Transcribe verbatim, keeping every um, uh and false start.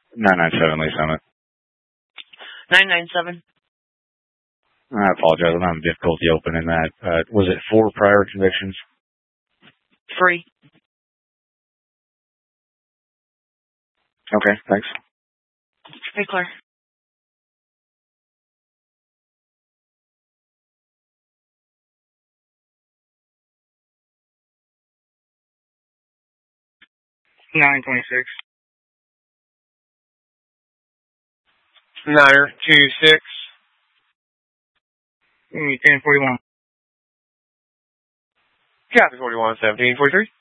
nine nine seven, Lee Summit. nine nine seven. I apologize. I'm having difficulty opening that. Uh, was it four prior convictions? Three. Okay, thanks. Hey, Claire. nine twenty-six. Niner two six. ten forty-one. Copy forty-one, seventeen forty-three.